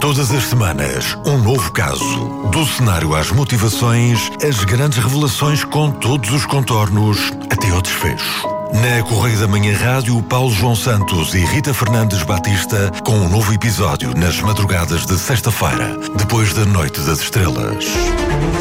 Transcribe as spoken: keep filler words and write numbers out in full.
Todas as semanas, um novo caso. Do cenário às motivações, as grandes revelações com todos os contornos, até ao desfecho. Na Correio da Manhã Rádio, Paulo João Santos e Rita Fernandes Batista com um novo episódio nas madrugadas de sexta-feira, depois da Noite das Estrelas.